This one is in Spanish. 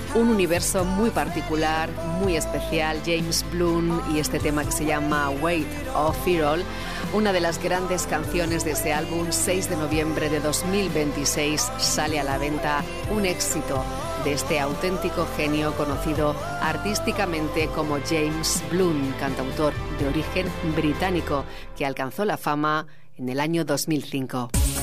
Un universo muy particular, muy especial, James Blunt y este tema que se llama Weight of It All, una de las grandes canciones de ese álbum. 6 de noviembre de 2026 sale a la venta, un éxito de este auténtico genio conocido artísticamente como James Blunt, cantautor de origen británico que alcanzó la fama en el año 2005.